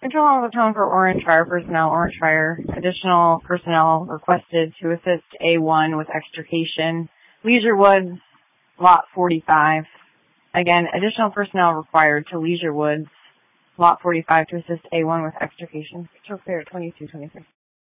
Control on the tone for Orange Fire personnel. Orange Fire. Additional personnel requested to assist A1 with extrication. Leisure Woods, Lot 45. Again, additional personnel required to Leisure Woods, Lot 45 to assist A1 with extrication. Control Fair 2223.